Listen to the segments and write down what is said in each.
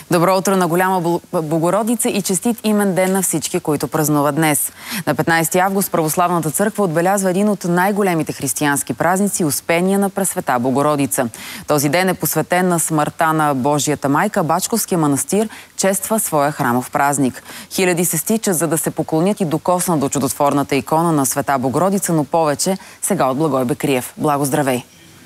Добро утро на Голяма Богородица и честит имен ден на всички, които празнуват днес. На 15 август Православната църква отбелязва един от най-големите християнски празници – Успение на Пресвета Богородица. Този ден е посветен на смъртта на Божията майка. Бачковския манастир чества своя храмов празник. Хиляди се стичат, за да се поклонят и докоснат до чудотворната икона на Света Богородица, но повече сега от Благой Бекриев. Благо, здравей!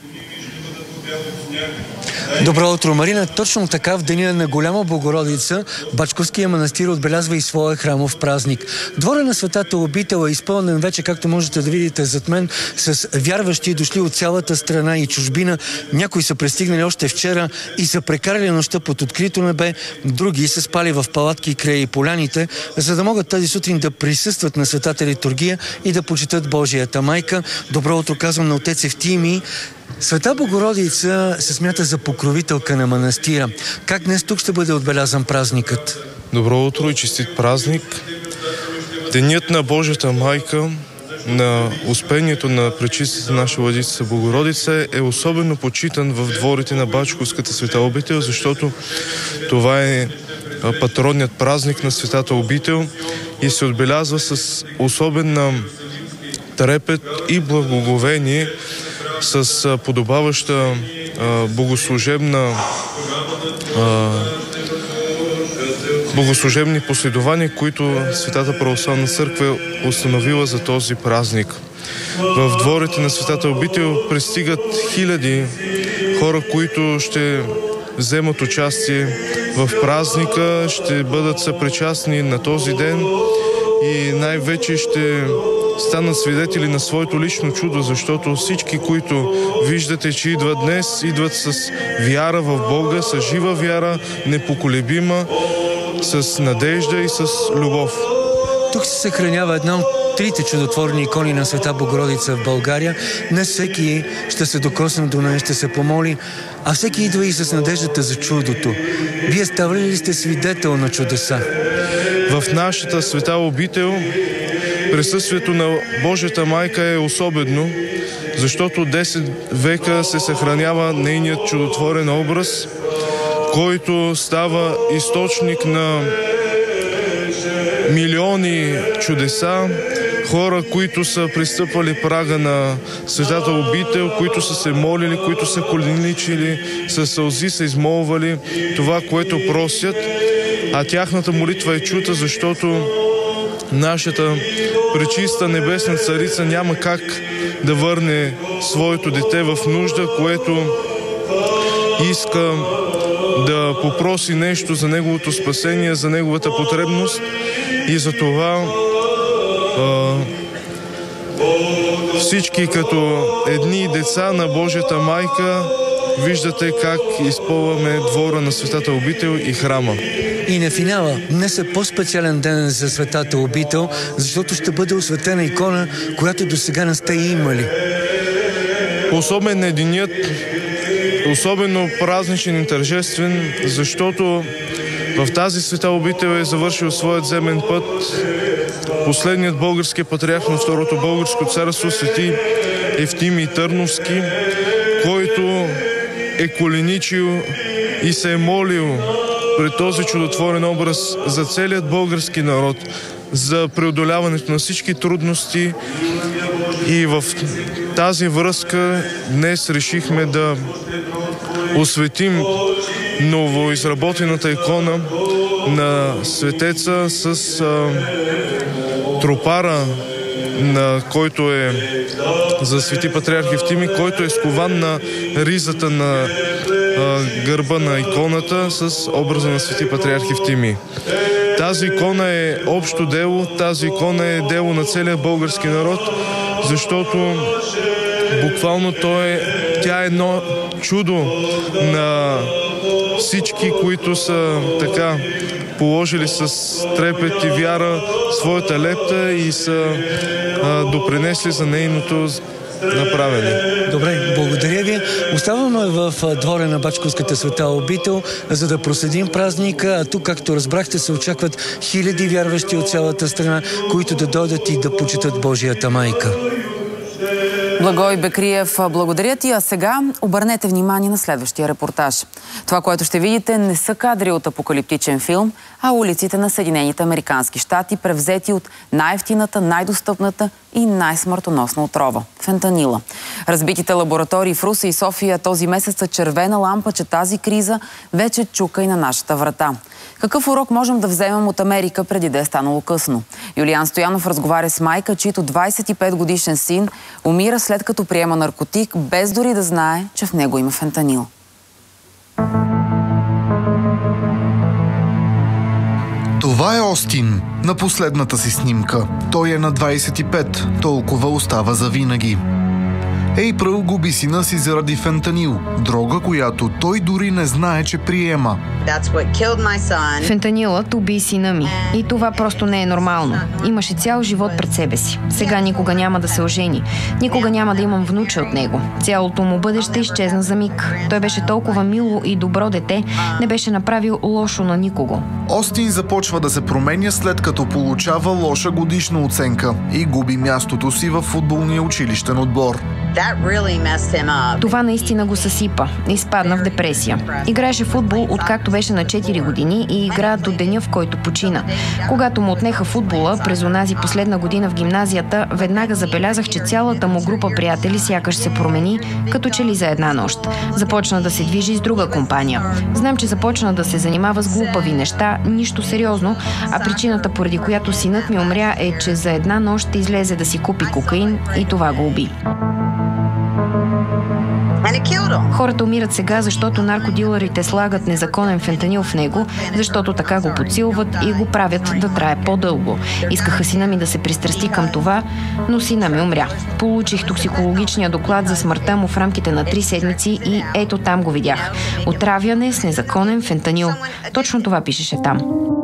Добро утро, Марина. Точно така в деня на Голяма Богородица Бачковския манастир отбелязва и своя храмов празник. Двора на Светата обител е изпълнен вече, както можете да видите зад мен, с вярващи, дошли от цялата страна и чужбина. Някои са пристигнали още вчера и са прекарали нощта под открито небе, други са спали в палатки край поляните, за да могат тази сутрин да присъстват на Светата литургия и да почитат Божията майка. Добро утро казвам на отец Евтимий. Света Богородица се смята за покровителка на манастира. Как днес тук ще бъде отбелязан празникът? Добро утро и честит празник! Денят на Божията майка, на Успението на Пречистата наша Владичица Богородица е особено почитан в дворите на Бачковската света обител, защото това е патронният празник на Светата обител и се отбелязва с особена трепет и благоговение, с подобаваща богослужебни последования, които Светата православна църква е установила за този празник. В дворите на Светата обител пристигат хиляди хора, които ще вземат участие в празника, ще бъдат съпричастни на този ден и най-вече ще станат свидетели на своето лично чудо, защото всички, които виждате, че идват днес, идват с вяра в Бога, с жива вяра, непоколебима, с надежда и с любов. Тук се съхранява една от трите чудотворни икони на Света Богородица в България. Днес всеки ще се докосне до нея, ще се помоли, а всеки идва и с надеждата за чудото. Вие ставали ли сте свидетел на чудеса? В нашата света обител присъствието на Божията майка е особено, защото 10 века се съхранява нейният чудотворен образ, който става източник на милиони чудеса, хора, които са пристъпвали прага на Светата обител, които са се молили, които са коленичили, със сълзи са измолвали това, което просят, а тяхната молитва е чута, защото нашата пречиста небесна царица няма как да върне своето дете в нужда, което иска да попроси нещо за неговото спасение, за неговата потребност, и за това всички като едни деца на Божията майка виждате как изпълваме двора на Светата обител и храма. И на финала, днес е по-специален ден за Светата обител, защото ще бъде осветена икона, която до сега не сте имали. Особен е денят, особено празничен и тържествен, защото в тази света обител е завършил своят земен път последният български патриарх на Второто българско царство, свети Евтимий Търновски, който е коленичил и се е молил пред този чудотворен образ за целият български народ, за преодоляването на всички трудности, и в тази връзка днес решихме да осветим новоизработената икона на светеца с тропара, на който е за свети патриарх Евтимий, който е скован на ризата на гърба на иконата с образа на свети патриарх Евтимий. Тази икона е общо дело, тази икона е дело на целия български народ, защото буквално тя е едно чудо на всички, които са така положили с трепет и вяра своята лепта и са допринесли за нейното направене. Добре, благодаря ви. Оставаме в двора на Бачковската света обител, за да проследим празника, а тук, както разбрахте, се очакват хиляди вярващи от цялата страна, които да дойдат и да почитат Божията майка. Благой Бекриев, благодаря ти. А сега обърнете внимание на следващия репортаж. Това, което ще видите, не са кадри от апокалиптичен филм, а улиците на Съединените американски щати, превзети от най-евтината, най-достъпната и най-смъртоносна отрова – фентанила. Разбитите лаборатории в Русе и София този месец са червена лампа, че тази криза вече чука и на нашата врата. Какъв урок можем да вземем от Америка преди да е станало късно? Юлиан Стоянов разговаря с майка, чийто 25-годишен син умира след като приема наркотик, без дори да знае, че в него има фентанил. Това е Остин на последната си снимка. Той е на 25, толкова остава завинаги. Ейприл губи сина си заради фентанил, дрога, която той дори не знае, че приема. Фентанилът уби сина ми. И това просто не е нормално. Имаше цял живот пред себе си. Сега никога няма да се ожени. Никога няма да имам внуче от него. Цялото му бъдеще изчезна за миг. Той беше толкова мило и добро дете, не беше направил лошо на никого. Остин започва да се променя след като получава лоша годишна оценка и губи мястото си в футболния училищен отбор. Това наистина го съсипа. Изпадна в депресия. Играеше футбол откакто беше на 4 години и игра до деня, в който почина. Когато му отнеха футбола през онази последна година в гимназията, веднага забелязах, че цялата му група приятели сякаш се промени, като че ли за една нощ. Започна да се движи с друга компания. Знам, че започна да се занимава с глупави неща, нищо сериозно, а причината, поради която синът ми умря, е, че за една нощ излезе да си купи кокаин и това го уби. Хората умират сега, защото наркодилърите слагат незаконен фентанил в него, защото така го подсилват и го правят да трае по-дълго. Искаха сина ми да се пристрасти към това, но сина ми умря. Получих токсикологичния доклад за смъртта му в рамките на 3 седмици и ето там го видях. Отравяне с незаконен фентанил. Точно това пишеше там.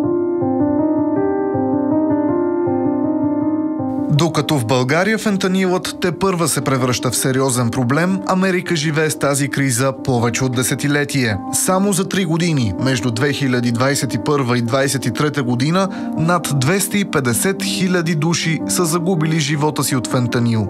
Докато в България фентанилът тепърва се превръща в сериозен проблем, Америка живее с тази криза повече от десетилетие. Само за 3 години, между 2021 и 2023 година, над 250 хиляди души са загубили живота си от фентанил.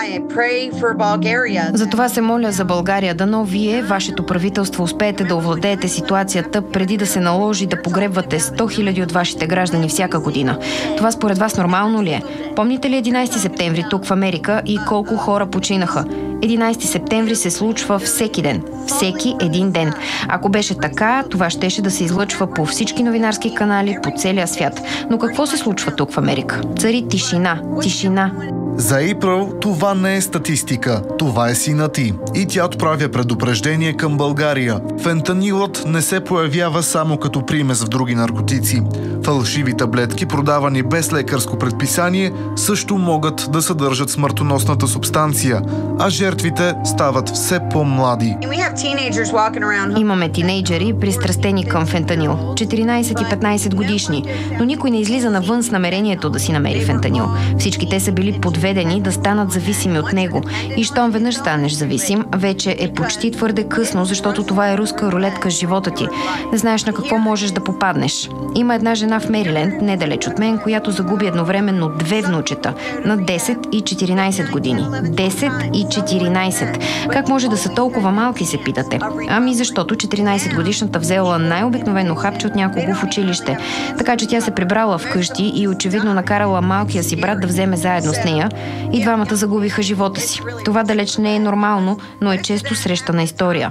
Затова се моля за България, дано вие, вашето правителство, успеете да овладеете ситуацията преди да се наложи да погребвате 100 хиляди от вашите граждани всяка година. Това според вас нормално ли е? Помните ли 11 септември тук в Америка и колко хора починаха? 11 септември се случва всеки ден. Всеки един ден. Ако беше така, това щеше да се излъчва по всички новинарски канали по целия свят. Но какво се случва тук в Америка? Цари тишина. Тишина. За Ейприл това не е статистика, това е синът ти. И тя отправя предупреждение към България. Фентанилът не се появява само като примес в други наркотици. Фалшиви таблетки, продавани без лекарско предписание, също могат да съдържат смъртоносната субстанция, а жертвите стават все по-млади. Имаме тинейджери, пристрастени към фентанил. 14 и 15 годишни. Но никой не излиза навън с намерението да си намери фентанил. Всички те са били подведени да станат зависими от него. И щом веднъж станеш зависим, вече е почти твърде късно, защото това е руска рулетка с живота ти. Не знаеш на какво можеш да попаднеш. Има една жена в Мериленд, недалеч от мен, която загуби едновременно 2 внучета на 10 и 14 години. 10 и 14. Как може да са толкова малки, се питате? Ами защото 14-годишната взела най-обикновено хапче от някого в училище. Така че тя се прибрала вкъщи и очевидно накарала малкия си брат да вземе заедно с нея и двамата загубиха живота си. Това далеч не е нормално, но е често срещана история.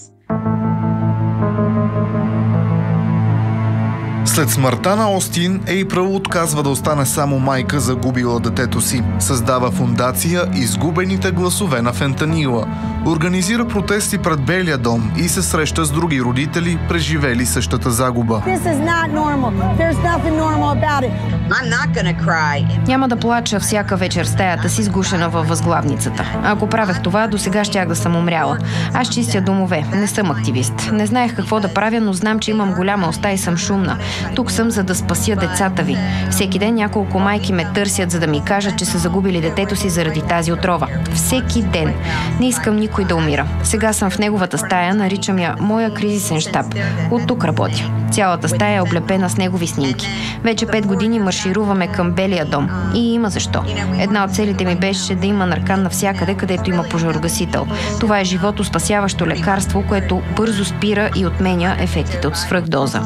След смъртта на Остин, Ейприл отказва да остане само майка, загубила детето си. Създава фондация "Изгубените гласове на фентанила". Организира протести пред Белия дом и се среща с други родители, преживели същата загуба. Няма да плача всяка вечер в стаята си, сгушена във възглавницата. Ако правех това, досега щях да съм умряла. Аз чистя домове, не съм активист. Не знаех какво да правя, но знам, че имам голяма уста и съм шумна. Тук съм, за да спася децата ви. Всеки ден няколко майки ме търсят, за да ми кажат, че са загубили детето си заради тази отрова. Всеки ден. Не искам никой да умира. Сега съм в неговата стая, наричам я моя кризисен щаб. От тук работя. Цялата стая е облепена с негови снимки. Вече 5 години маршируваме към Белия дом. И има защо. Една от целите ми беше да има наркан навсякъде, където има пожарогасител. Това е животоспасяващо лекарство, което бързо спира и отменя ефектите от свръхдоза.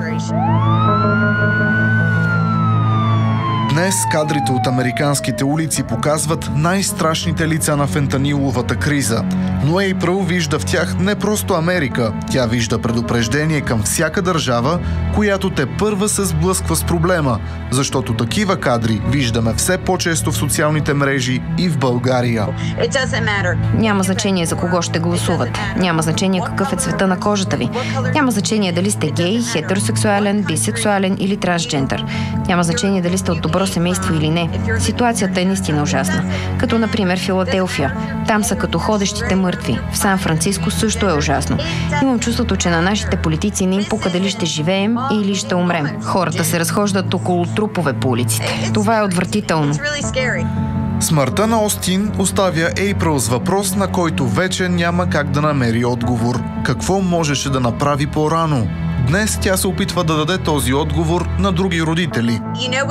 Днес кадрите от американските улици показват най-страшните лица на фентаниловата криза. Но Ейприл вижда в тях не просто Америка. Тя вижда предупреждение към всяка държава, която тепърва се сблъсква с проблема. Защото такива кадри виждаме все по-често в социалните мрежи и в България. Няма значение за кого ще гласувате. Няма значение какъв е цвета на кожата ви. Няма значение дали сте гей, хетеросексуален, бисексуален или трансджендър. Няма значение дали сте от добро семейство или не. Ситуацията е наистина ужасна. Като, например, Филаделфия. Там са като ходещите мъртви. В Сан-Франциско също е ужасно. Имам чувството, че на нашите политици не им пука дали ще живеем или ще умрем. Хората се разхождат около трупове по улиците. Това е отвратително. Смъртта на Остин оставя Ейприл с въпрос, на който вече няма как да намери отговор. Какво можеше да направи по-рано? Днес тя се опитва да даде този отговор на други родители.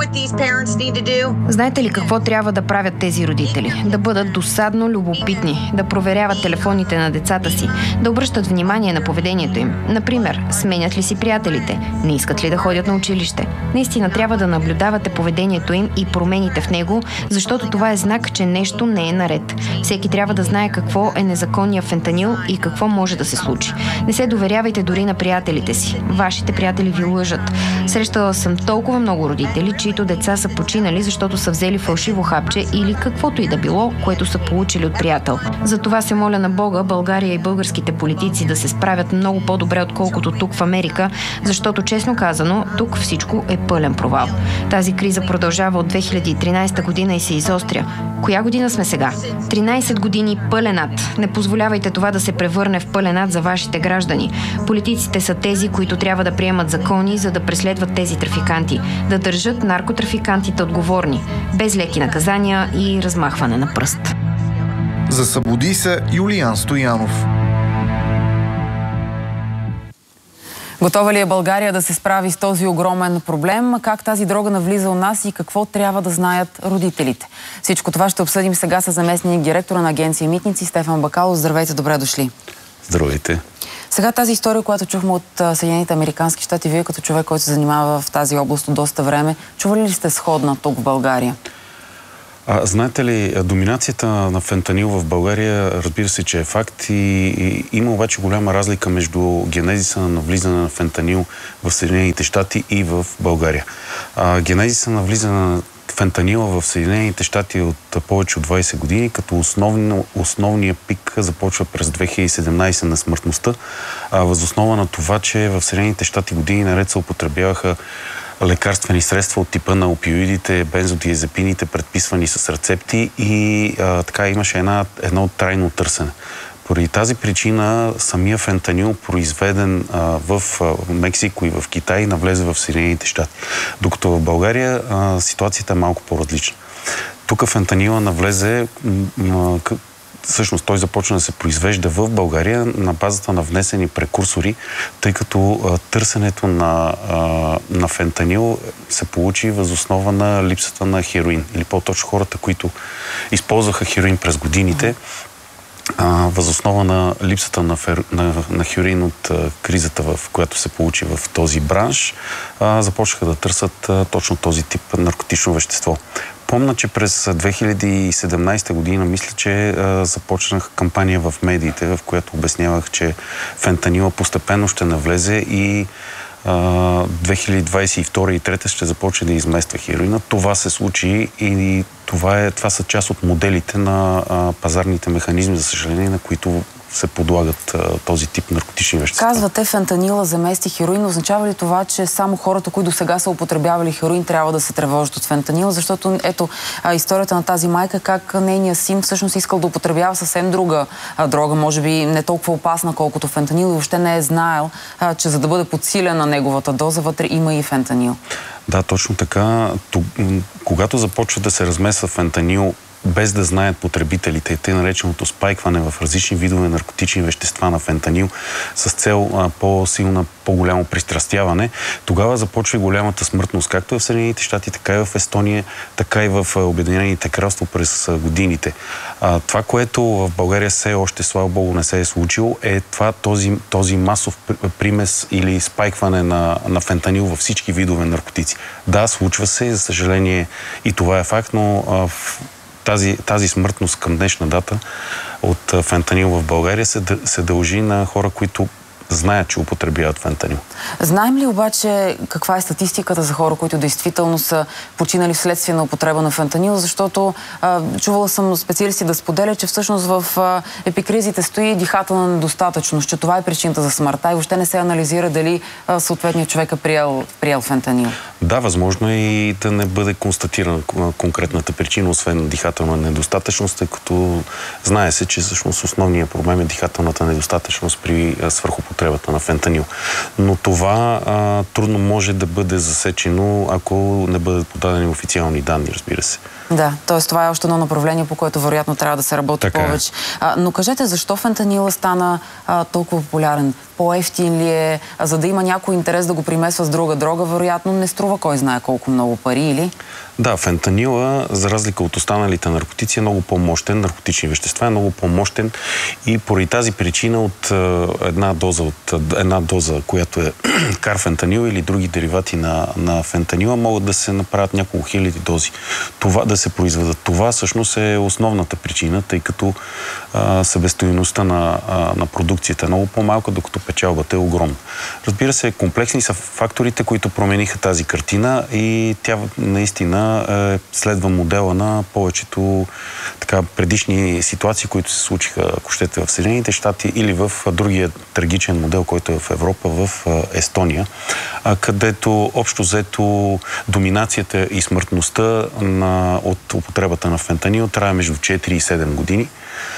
Знаете ли какво трябва да правят тези родители? Да бъдат досадно любопитни, да проверяват телефоните на децата си, да обръщат внимание на поведението им. Например, сменят ли си приятелите? Не искат ли да ходят на училище? Наистина трябва да наблюдавате поведението им и промените в него, защото това е знак, че нещо не е наред. Всеки трябва да знае какво е незаконния фентанил и какво може да се случи. Не се доверявайте дори на приятелите си. Вашите приятели ви лъжат. Срещала съм толкова много родители, чието деца са починали, защото са взели фалшиво хапче или каквото и да било, което са получили от приятел. Затова се моля на Бога, България и българските политици да се справят много по-добре, отколкото тук в Америка, защото, честно казано, тук всичко е пълен провал. Тази криза продължава от 2013 година и се изостря. Коя година сме сега? 13 години пълен ад. Не позволявайте това да се превърне в пълен ад за вашите граждани. Политиците са тези, които трябва да приемат закони, за да преследват тези трафиканти, да държат наркотрафикантите отговорни, без леки наказания и размахване на пръст. За Събуди се Юлиян Стоянов. Готова ли е България да се справи с този огромен проблем? Как тази дрога навлиза у нас и какво трябва да знаят родителите? Всичко това ще обсъдим сега с заместник директора на агенция Митници Стефан Бакалов. Здравейте, добре дошли. Здравейте. Сега тази история, която чухме от Съединените американски щати, вие като човек, който се занимава в тази област от доста време, чували ли сте сходна тук в България? Знаете ли, доминацията на фентанил в България, разбира се, че е факт и има обаче голяма разлика между генезиса на навлизане на фентанил в Съединените щати и в България. Генезиса на навлизане на фентанила в Съединените щати от повече от 20 години, като основният пик започва през 2017 на смъртността, въз основа на това, че в Съединените щати години наред се употребяваха лекарствени средства от типа на опиоидите, бензодиазепините, предписвани с рецепти и така имаше едно трайно търсене. Поради тази причина самия фентанил, произведен в Мексико и в Китай, навлезе в Съединените щати. Докато в България ситуацията е малко по-различна. Тук фентанила навлезе, всъщност той започна да се произвежда в България на базата на внесени прекурсори, тъй като търсенето на фентанил се получи въз основа на липсата на хероин. Или по-точно хората, които използваха хероин през годините, въз основа на липсата на хероин от кризата, в която се получи в този бранш, започнаха да търсят точно този тип наркотично вещество. Помня, че през 2017 година, мисля, че започнах кампания в медиите, в която обяснявах, че фентанила постепенно ще навлезе и 2022 и 2023 ще започне да измества хероина. Това се случи и това са част от моделите на пазарните механизми, за съжаление, на които се подлагат този тип наркотични вещества. Казвате, фентанила замести хероин. Означава ли това, че само хората, които досега са употребявали хероин, трябва да се тревожат от фентанила? Защото ето историята на тази майка, как нейният син всъщност искал да употребява съвсем друга дрога, може би не толкова опасна, колкото фентанил, и въобще не е знаел, че за да бъде подсилена неговата доза, вътре има и фентанил. Да, точно така. Когато започва да се размесва фентанил, без да знаят потребителите, тъй нареченото спайкване в различни видове наркотични вещества на фентанил с цел по-силна, по-голямо пристрастяване, тогава започва голямата смъртност, както в Съединените щати, така и в Естония, така и в Обединените кралство през годините. Това, което в България все още, слава Богу, не се е случило, е този масов примес или спайкване на фентанил във всички видове наркотици. Да, случва се, за съжаление и това е факт, но тази смъртност към днешна дата от фентанил в България се дължи на хора, които знаят, че употребяват фентанил. Знаем ли обаче каква е статистиката за хора, които действително са починали вследствие на употреба на фентанил? Защото чувала съм специалисти да споделят, че всъщност в епикризите стои дихателна недостатъчност, че това е причината за смъртта и въобще не се анализира дали съответният човек е приел фентанил. Да, възможно е и да не бъде констатирана конкретната причина, освен дихателна недостатъчност, тъй като знае се, че всъщност основният проблем е дихателната недостатъчност при свръхупотребата на фентанил. Но това трудно може да бъде засечено, ако не бъдат подадени официални данни, разбира се. Да, т.е. това е още едно направление, по което вероятно трябва да се работи повече. Но кажете, защо фентанила стана толкова популярен? По-евтин ли е? За да има някой интерес да го примесва с друга дрога, вероятно не струва кой знае колко много пари, или? Да, фентанила, за разлика от останалите наркотици, е много по-мощен. Наркотични вещества е много по-мощен и поради тази причина от една доза, която е карфентанил или други деривати на фентанила, могат да се направят няколко хиляди дози. Това да се произведат. Това всъщност е основната причина, тъй като себестойността на продукцията е много по-малка, докато печалбата е огромна. Разбира се, комплексни са факторите, които промениха тази картина и тя наистина следва модела на повечето предишни ситуации, които се случиха, ако щете, в Съединените щати или в другия трагичен модел, който е в Европа, в Естония, където общо взето доминацията и смъртността от употребата на фентанил трае между 4 и 7 години.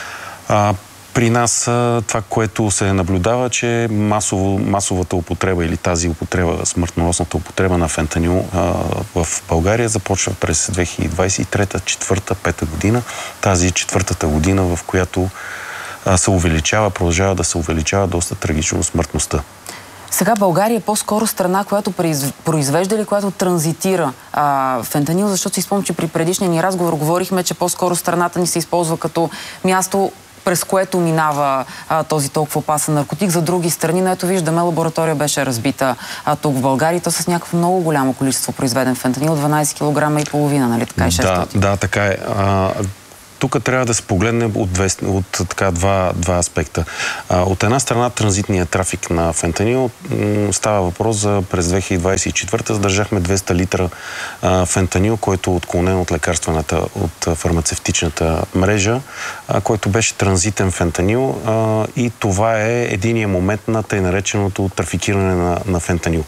При нас това, което се наблюдава, че масовата употреба или тази употреба, смъртоносната употреба на фентанил в България започва през 2023, 4-та, 5-та година. Тази 4-та година, в която се увеличава, продължава да се увеличава доста трагично смъртността. Сега България е по-скоро страна, която произвежда или която транзитира фентанил, защото си спомням, че при предишния ни разговор говорихме, че по-скоро страната ни се използва като място, през което минава този толкова опасен наркотик за други страни. Но ето виждаме, лаборатория беше разбита тук в България, то с някакво много голямо количество произведен фентанил, 12 кг и половина, нали така и 600? Да, така е. Тук трябва да се погледне от два аспекта. От една страна, транзитният трафик на фентанил. Става въпрос за през 2024 задържахме 200 литра фентанил, който е отклонен от лекарствената, от фармацевтичната мрежа, който беше транзитен фентанил и това е единия момент на тъй нареченото трафикиране на фентанил.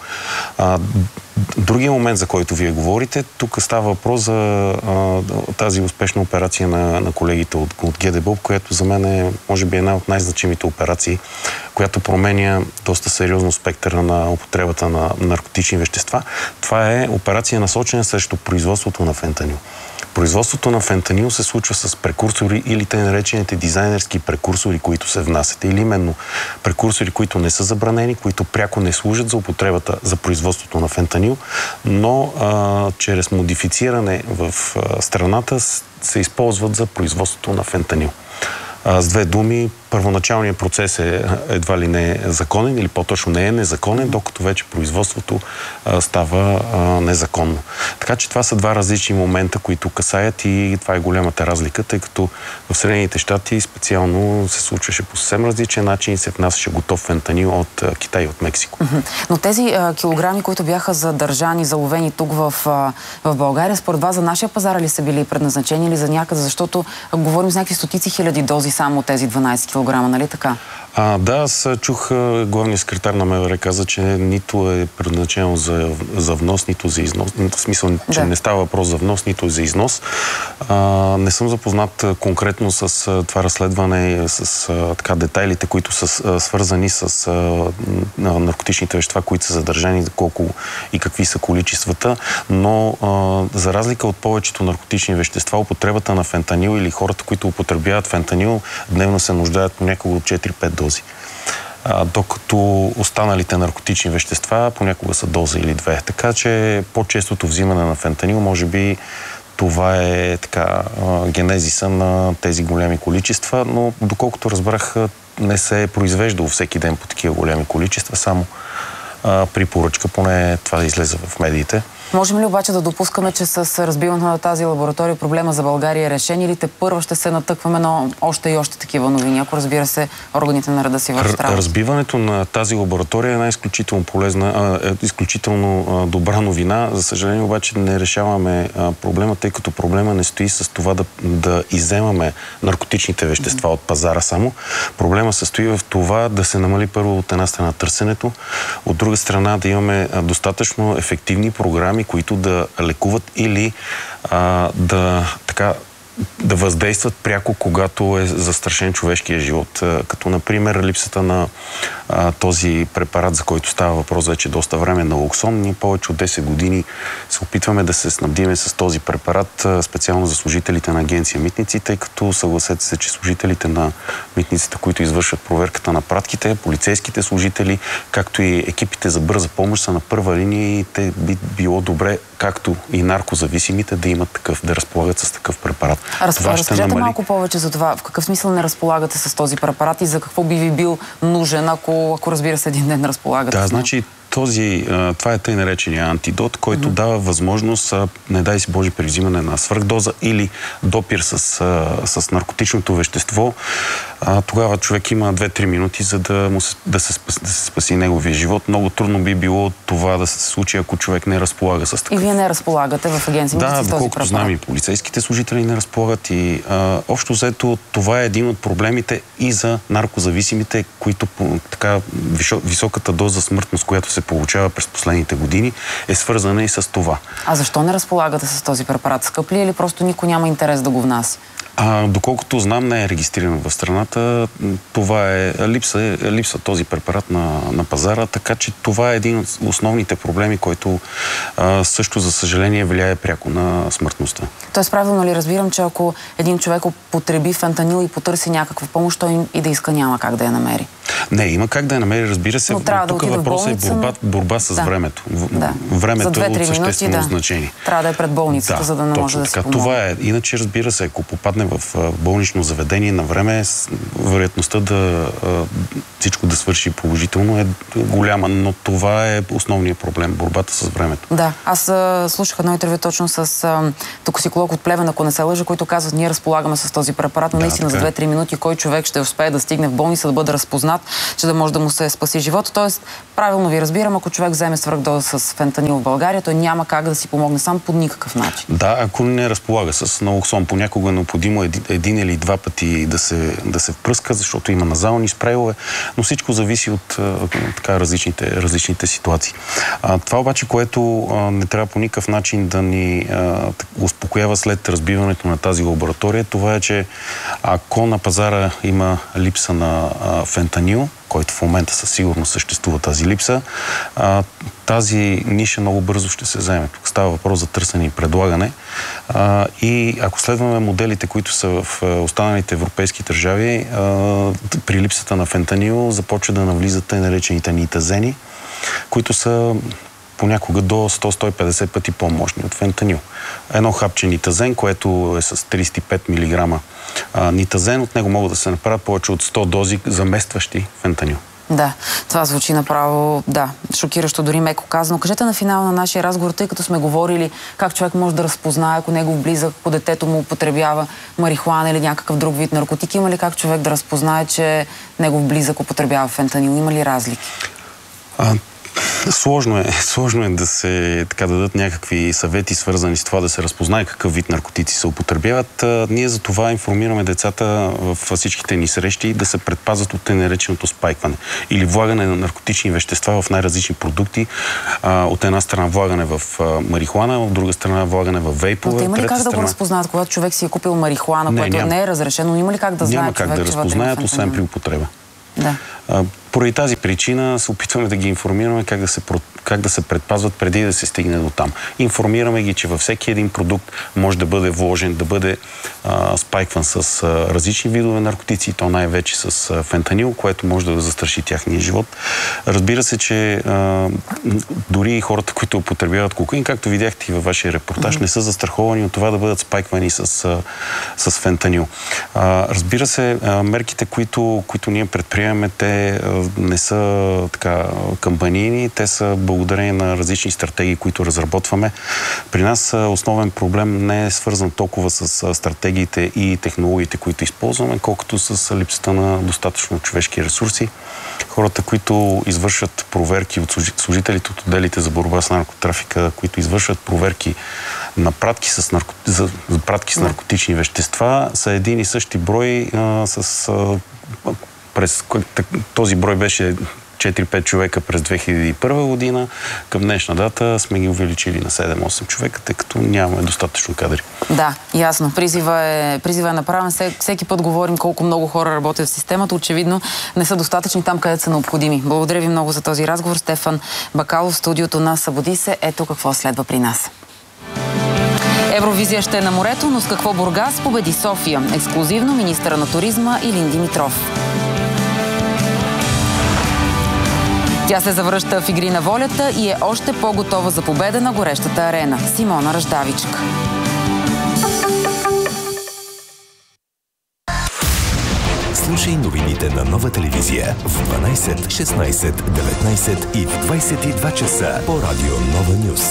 Другия момент, за който вие говорите, тук става въпрос за тази успешна операция на колегите от ГДБОП, която за мен е, може би, една от най-значимите операции, която променя доста сериозно спектъра на употребата на наркотични вещества. Това е операция насочена срещу производството на фентанил. Производството на фентанил се случва с прекурсори или тъй наречените дизайнерски прекурсори, които се внасят. Или именно прекурсори, които не са забранени, които пряко не служат за употребата, за производството на фентанил, но чрез модифициране в страната се използват за производството на фентанил. С две думи, първоначалният процес е едва ли не законен или по-точно не е незаконен, докато вече производството става незаконно. Така че това са два различни момента, които касаят и това е голямата разлика, тъй като в Съединените щати специално се случваше по съвсем различен начин и се внасяше готов фентанил от Китай и от Мексико. Но тези килограми, които бяха задържани, заловени тук в България, според вас за нашия пазар ли са били предназначени или за някъде? Защото говорим за някакви стотици хиляди дози само тези 12 кг. килограма, нали така? Да, аз чух главния секретар на МВР каза, че нито е предназначено за внос, нито за износ. В смисъл, че не става въпрос за внос, нито за износ. Не съм запознат конкретно с това разследване, с детайлите, които са свързани с наркотичните вещества, които са задържани, колко и какви са количествата, но за разлика от повечето наркотични вещества, употребата на фентанил или хората, които употребяват фентанил, дневно се нуждаят понякога от 4-5 дози. Докато останалите наркотични вещества понякога са доза или две. Така че по-честото взимане на фентанил, може би това е генезиса на тези големи количества, но доколкото разбрах, не се е произвеждало всеки ден по такива големи количества, само при поръчка, поне това излезе в медиите. Можем ли обаче да допускаме, че с разбиването на тази лаборатория проблема за България е решен, или те ще се натъкваме на още и още такива новини, ако разбира се органите на реда си вършат работа? Разбиването на тази лаборатория е една изключително полезна, изключително добра новина. За съжаление обаче не решаваме проблема, тъй като проблема не стои с това да изземаме наркотичните вещества от пазара само. Проблема се стои в това да се намали първо от една страна търсенето, от друга страна да имаме достатъчно ефективни програми, които да лекуват или да въздействат пряко, когато е застрашен човешкия живот. Като, например, липсата на този препарат, за който става въпрос вече доста време, на Локсон. Ние повече от 10 години се опитваме да се снабдиме с този препарат, специално за служителите на Агенция Митници, тъй като съгласете се, че служителите на митниците, които извършват проверката на пратките, полицейските служители, както и екипите за бърза помощ са на първа линия и те би било добре, както и наркозависимите, да имат да разполагат с такъв препарат. Разкажете малко повече за това. В какъв смисъл не разполагате с този препарат и за какво би ви бил нужен, ако разбира се, един ден разполагате? Да, значи това е тъй наречения антидот, който дава възможност, не дай си Боже, при взимане на свръхдоза или допир с наркотичното вещество. Тогава човек има 2-3 минути, за да се спаси неговия живот. Много трудно би било това да се случи, ако човек не разполага с такъв. И вие не разполагате в Агенция Митници с този препарат? Да, доколкото знам, и полицейските служители не разполагат и общо взето това е един от проблемите и за наркозависимите, които високата доза смъртност, която се получава през последните години, е свързана и с това. А защо не разполагате с този препарат? Скъп ли или просто никой няма интерес да го внася? Доколкото знам, не е регистриран в страната. Това липса този препарат на пазара, така че това е един от основните проблеми, който също, за съжаление, влияе пряко на смъртността. Тоест, правилно ли разбирам, че ако един човек употреби фентанил и потърси някаква помощ, той и да иска, няма как да я намери? Не, има как да я намери, разбира се. Тук въпросът е борба с времето. Времето е от съществено значение. Трябва да е пред болницата, за да не може да се помогне. Това е. Иначе, разбира се, ако попадне в болнично заведение на време, вероятността всичко да свърши положително е голяма, но това е основният проблем, борбата с времето. Да, аз слушах едно интервю точно с токсиколог от Плевен, ако не се лъжа, който казват, ние разполагаме с този препарат, но наистина за 2-3 минути кой човек ще успее да стигне в болница, да бъде разпознат, че да може да му се спаси живота. Тоест, правилно ви разбирам, ако човек вземе свръхдоза с фентанил в България, той няма как да си помогне сам по никакъв начин. Да, ако не разполага с налоксон, понякога е необходимо един или два пъти да се впръска, защото има назални спрейове, но всичко зависи от различните ситуации. Това обаче, което не трябва по никакъв начин да ни успокоява след разбиването на тази лаборатория, това е, че ако на пазара има липса на фентанил, който в момента със сигурност съществува тази липса, тази ниша много бързо ще се заеме. Тук става въпрос за търсене и предлагане. И ако следваме моделите, които са в останалите европейски държави, при липсата на фентанил започва да навлизат тъй наречените нитазени, които са понякога до 100-150 пъти по-мощни от фентанил. Едно хапче нитазен, което е с 35 мг нитазен, от него могат да се направят повече от 100 дози заместващи фентанил. Да, това звучи направо, шокиращо, дори меко казано. Кажете на финала на нашия разговор, тъй като сме говорили как човек може да разпознае, ако негов близък, ако детето му употребява марихуана или някакъв друг вид наркотик, има ли как човек да разпознае, че негов близък употребява фентанил? Има ли разлики? Сложно е да се дадат някакви съвети, свързани с това да се разпознае какъв вид наркотици се употребяват. Ние за това информираме децата в всичките ни срещи да се предпазват от тъй нареченото спайкване или влагане на наркотични вещества в най-различни продукти. От една страна влагане в марихуана, от друга страна влагане в вейпове. Но те има ли как да го разпознаят, когато човек си е купил марихуана, което не е разрешено? Има ли как да знаят човек, няма как да разпознаят, освен при употреба. Да. Поради тази причина се опитваме да ги информираме как да се предпазват преди да се стигне до там. Информираме ги, че във всеки един продукт може да бъде вложен, да бъде спайкван с различни видове наркотици, то най-вече с фентанил, което може да застраши тяхния живот. Разбира се, че дори и хората, които употребяват кокаин, както видяхте и във вашия репортаж, не са застраховани от това да бъдат спайквани с фентанил. Разбира се, мерките, които ние предприемаме, те не са така кампанийни, те са благодарение на различни стратегии, които разработваме. При нас основен проблем не е свързан толкова с стратегиите и технологиите, които използваме, колкото с липсата на достатъчно човешки ресурси. Хората, които извършват проверки от служителите от отделите за борба с наркотрафика, които извършват проверки на пратки с наркотични вещества, са един и същи брой този брой беше 4-5 човека през 2001 година. Към днешна дата сме ги увеличили на 7-8 човека, тъй като нямаме достатъчно кадри. Да, ясно. Призива е направен. Всеки път говорим колко много хора работят в системата. Очевидно не са достатъчни там, където са необходими. Благодаря ви много за този разговор. Стефан Бакалов, студиото на Събуди се. Ето какво следва при нас. Евровизия ще е на морето, но с какво Бургас победи София? Ексклузивно министъра на туризма Илин Димитров. Тя се завръща в игри на волята и е още по-готова за победа на горещата арена. Симона Ръждавичка. Слушай новините на Нова телевизия в 12, 16, 19 и в 22 часа по радио Нова Нюс.